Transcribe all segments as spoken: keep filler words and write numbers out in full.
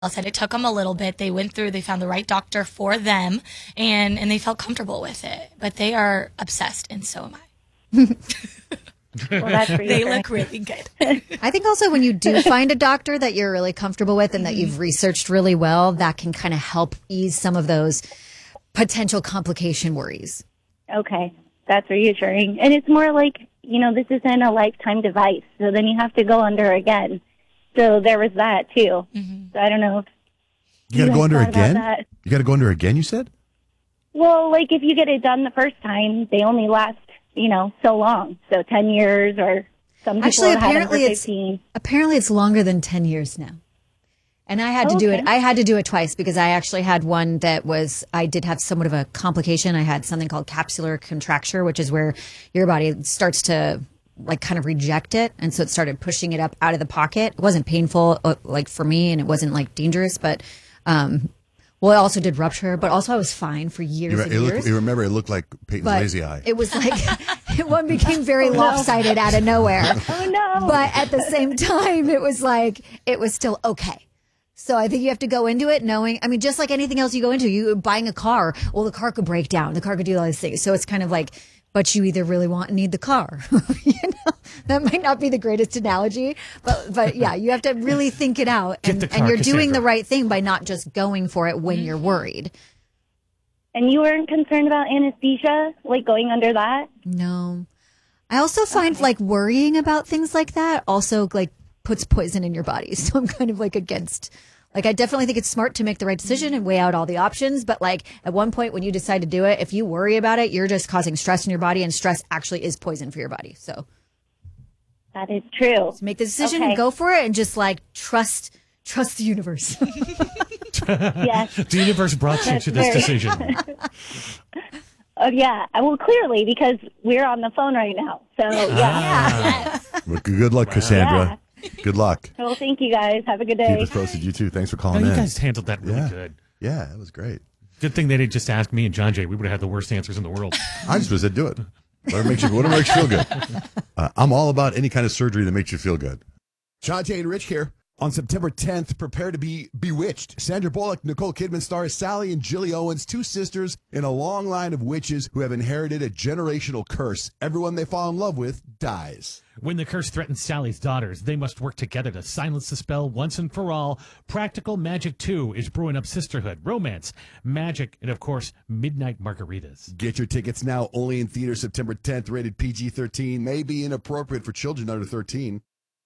said it took them a little bit. They went through, they found the right doctor for them, and, and they felt comfortable with it. But they are obsessed, and so am I. Well, that's they look really good. I think also when you do find a doctor that you're really comfortable with and that you've researched really well, that can kind of help ease some of those potential complication worries. Okay, that's reassuring. And it's more like, you know, this isn't a lifetime device, so then you have to go under again. So there was that, too. Mm-hmm. So I don't know if you got to go under again? You got to go under again, you said? Well, like if you get it done the first time, they only last, you know, so long. So ten years or some people Actually, have apparently had it for it's, fifteen. apparently it's longer than ten years now. And I had to Oh, do okay. it. I had to do it twice because I actually had one that was, I did have somewhat of a complication. I had something called capsular contracture, which is where your body starts to like kind of reject it. And so it started pushing it up out of the pocket. It wasn't painful uh, like for me, and it wasn't like dangerous, but, um, well, it also did rupture, but also I was fine for years You, and it years. looked, you remember, it looked like Peyton's But lazy eye. it was like, one became very lopsided out of nowhere. Oh, no. But at the same time, it was like, it was still okay. So I think you have to go into it knowing, I mean, just like anything else you go into, you buying a car, well, the car could break down. The car could do all these things. So it's kind of like, but you either really want and need the car. You know, that might not be the greatest analogy, but, but yeah, you have to really think it out. Get And, the car, and you're doing Cassandra. the right thing by not just going for it when you're worried. And you weren't concerned about anesthesia, like going under that? No. I also find like worrying about things like that also like puts poison in your body. So I'm kind of like against, like, I definitely think it's smart to make the right decision and weigh out all the options. But like at one point when you decide to do it, if you worry about it, you're just causing stress in your body, and stress actually is poison for your body. So That is true. make the decision Okay. and go for it, and just like trust, trust the universe. Yes. The universe brought you to this very- decision. Oh, yeah. Well, clearly, because we're on the phone right now. So, yeah. Well, good luck, Cassandra. Good luck. Well, thank you guys. Have a good Keep day. us posted. You too. Thanks for No, calling you in. guys handled that really Yeah. good. Yeah, that was great. Good thing they didn't just ask me and John Jay. We would have had the worst answers in the world. I just said do it. Whatever makes you, whatever makes you feel good. Uh, I'm all about any kind of surgery that makes you feel good. John Jay and Rich here. On September tenth, prepare to be bewitched. Sandra Bullock, Nicole Kidman stars Sally and Jilly Owens, two sisters in a long line of witches who have inherited a generational curse. Everyone they fall in love with dies. When the curse threatens Sally's daughters, they must work together to silence the spell once and for all. Practical Magic two is brewing up sisterhood, romance, magic, and, of course, midnight margaritas. Get your tickets now, only in theaters September tenth, rated P G thirteen. May be inappropriate for children under thirteen.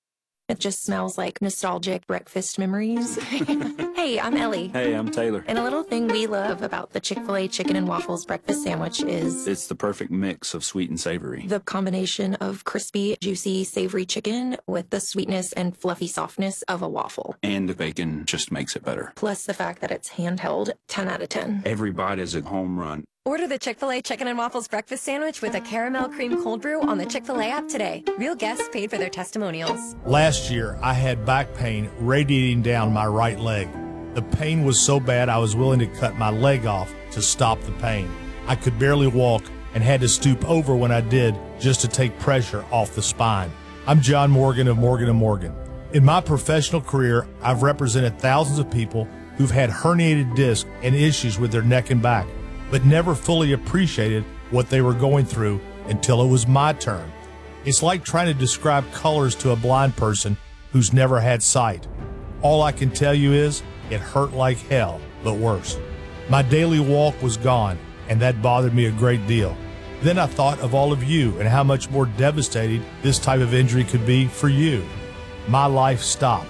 It just smells like nostalgic breakfast memories. Hey, I'm Ellie. Hey, I'm Taylor. And a little thing we love about the Chick-fil-A chicken and waffles breakfast sandwich is It's the perfect mix of sweet and savory. the combination of crispy, juicy, savory chicken with the sweetness and fluffy softness of a waffle. And the bacon just makes it better. Plus the fact that it's handheld, ten out of ten. Every bite is a home run. Order the Chick-fil-A Chicken and Waffles Breakfast Sandwich with a caramel cream cold brew on the Chick-fil-A app today. Real guests paid for their testimonials. Last year, I had back pain radiating down my right leg. The pain was so bad I was willing to cut my leg off to stop the pain. I could barely walk and had to stoop over when I did just to take pressure off the spine. I'm John Morgan of Morgan and Morgan. In my professional career, I've represented thousands of people who've had herniated discs and issues with their neck and back, but never fully appreciated what they were going through until it was my turn. It's like trying to describe colors to a blind person who's never had sight. All I can tell you is it hurt like hell, but worse. My daily walk was gone, and that bothered me a great deal. Then I thought of all of you and how much more devastating this type of injury could be for you. My life stopped.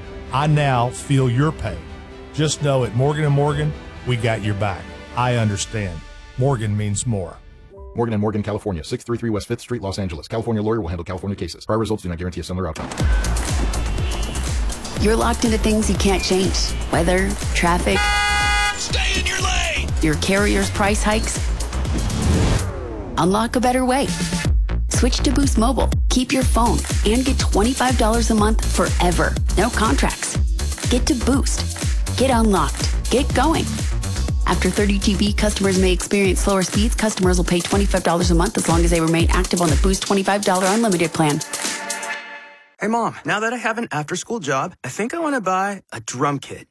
I now feel your pain. Just know at Morgan and Morgan, we got your back. I understand. Morgan means more. Morgan and Morgan, California, six thirty-three West fifth Street, Los Angeles. California lawyer will handle California cases. Prior results do not guarantee a similar outcome. You're locked into things you can't change. Weather, traffic. Stay in your lane! Your carrier's price hikes. Unlock a better way. Switch to Boost Mobile. Keep your phone and get twenty-five dollars a month forever. No contracts. Get to Boost. Get unlocked. Get going. After thirty G B, customers may experience slower speeds. Customers will pay twenty-five dollars a month as long as they remain active on the Boost twenty-five dollars unlimited plan. Hey, Mom, now that I have an after-school job, I think I want to buy a drum kit.